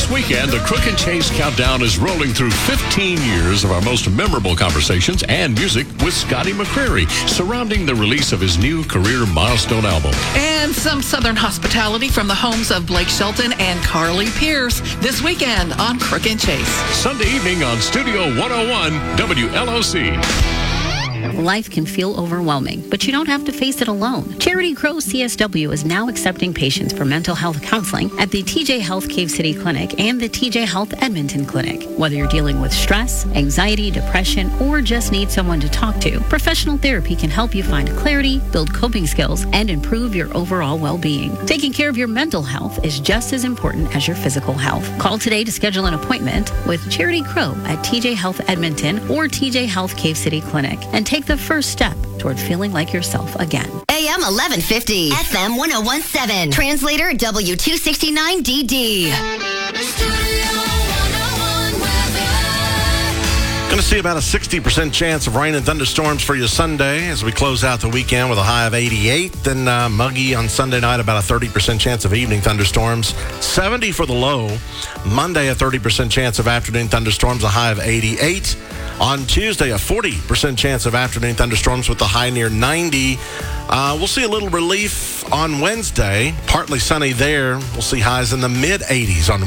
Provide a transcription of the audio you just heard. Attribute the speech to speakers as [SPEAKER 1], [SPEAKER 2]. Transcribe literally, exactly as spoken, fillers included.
[SPEAKER 1] This weekend, the Crook and Chase Countdown is rolling through fifteen years of our most memorable conversations and music with Scotty McCreery surrounding the release of his new career milestone album.
[SPEAKER 2] And some Southern hospitality from the homes of Blake Shelton and Carly Pierce this weekend on Crook and Chase.
[SPEAKER 1] Sunday evening on Studio one oh one W L O C.
[SPEAKER 3] Life can feel overwhelming, but you don't have to face it alone. Charity Crow C S W is now accepting patients for mental health counseling at the T J Health Cave City Clinic and the T J Health Edmonton Clinic. Whether you're dealing with stress, anxiety, depression, or just need someone to talk to, professional therapy can help you find clarity, build coping skills, and improve your overall well-being. Taking care of your mental health is just as important as your physical health. Call today to schedule an appointment with Charity Crow at T J Health Edmonton or T J Health Cave City Clinic and take the first step toward feeling like yourself again.
[SPEAKER 4] A M eleven fifty, F M one oh one point seven, translator W two sixty-nine D D.
[SPEAKER 5] Going to see about a sixty percent chance of rain and thunderstorms for you Sunday as we close out the weekend with a high of eighty-eight. Then uh, muggy on Sunday night, about a thirty percent chance of evening thunderstorms. seventy for the low. Monday, a thirty percent chance of afternoon thunderstorms, a high of eighty-eight. On Tuesday, a forty percent chance of afternoon thunderstorms with a high near ninety. Uh, we'll see a little relief on Wednesday. Partly sunny there. We'll see highs in the mid eighties on